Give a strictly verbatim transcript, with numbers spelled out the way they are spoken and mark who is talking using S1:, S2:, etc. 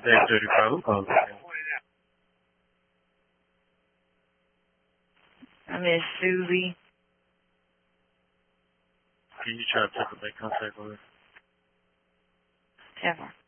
S1: eight thirty-five, who called it?
S2: I miss Susie.
S1: Can you try to take a make contact with her?
S2: Ever.